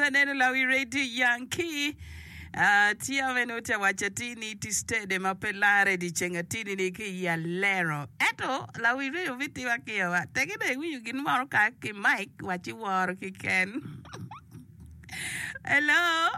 neno la Radio Yankee. Tia venuti wachatini ti stede mapelare di chengatini ni ki ya lero. Eto la radio viti wakiwa. Tegede wiyu ginmaro ka ki mic wachi waro ki ken. Hello?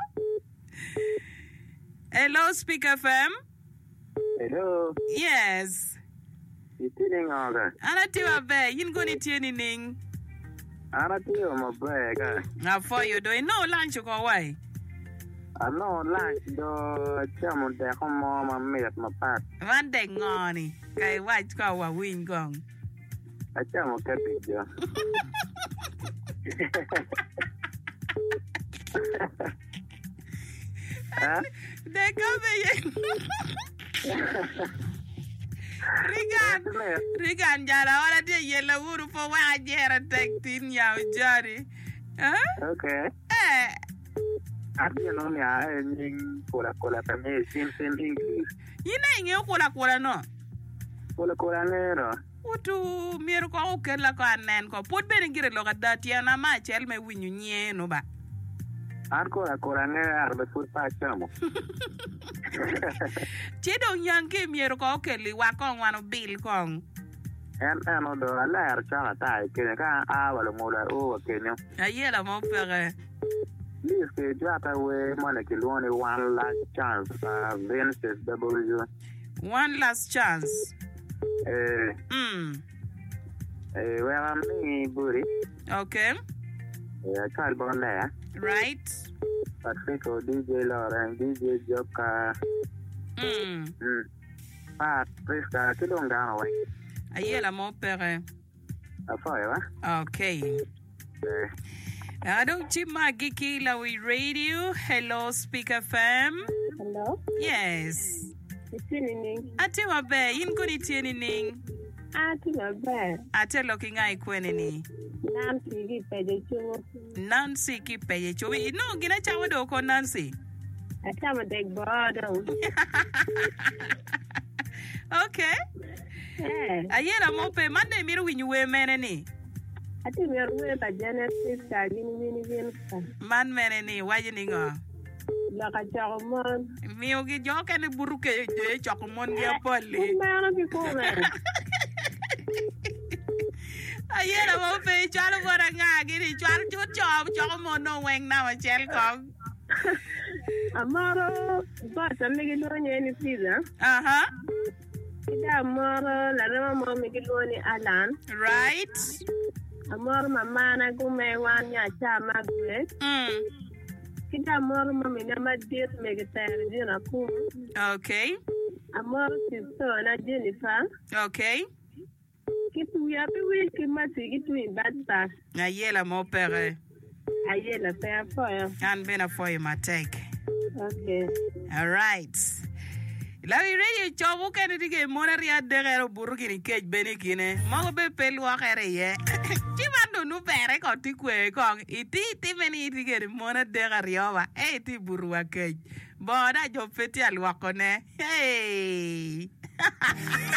Hello, Speak FM? Hello. Yes. Itining aga. Ana tiwa be, yin goni tieni ning. Ana tiwa mabe ka. Na for you do no lunch ko wai. Ano lunch do chamu de komo ma met ma pat. Wan de ngoni. Kai wach ko wa win gong. Achamu ka pidyo. Ha? De kabe ye. Rigan jara wala de yela wuru fo wa jera tek tin yaw jari. Huh? Okay. Ati no me a ning kola también sin English. Yina nge kola no. Kola nero. Utu mier ko okela ko anen ko pot be ngire lo kada tiana ma chel me winyu nye no ba. Ar kola nero arbe put pa chamo. Chedo Yankee mier ko okeli wa kon wano bil kon. Ano do ala ar chala tai ke ka a wala mola o ke no. Ayela mo pere. Please ke jata we mane ke luone one last chance Venus W. One last chance. Where am I buri? Okay. Child born there. Right. Patrico, DJ Lauren, DJ Joka. Pat, Priska, Kidong down away. Ayela mo pere. Forever. Okay. Hello, Chima Giki Lawi Radio. Hello, Speak FM. Hello? Yes. Itining. Ate mabe, yin koni tieni ning. Ati mabe. Ate looking ai kweni ni. Nancy ki peje chuo. Nancy ki peye chowi. No, gina chawa do ko Nancy. Achama deg bodo. Okay. Yeah. Ayela mo pe mande miru winyu we mene ni. Ati merwe ba Genesis ka gini ka. Man mene ni waji ni ngo. Laka chakmon. Miyo gi joka ni buruke je chokmon dia poli. Kumana ki kume. Ayela mo pe chalo bora nga gini chalo chokmon no weng na wa chel kong. Amaro ba tamige lonye ni pizza. Aha. Kita amaro la rema mo migiloni Alan. Right. Amor mama na gume wanya chama gwe. Kita amor mama na madir megetare dina kum. Okay. Amor sister na Jennifer. Okay. Kitu ya biwi kimati kitu ibadta. Ayela mo pere. Ayela fair for. And been a for you my take. Okay. All right. Lawi radio chobu kene dige monaria degero burugini kej beni kine. Mago be pelu akere ye. Chimando nu pere ko tikwe kong. Iti meni dige mona degarioba. Iti burua kej. Boda jo peti alwakone. Hey.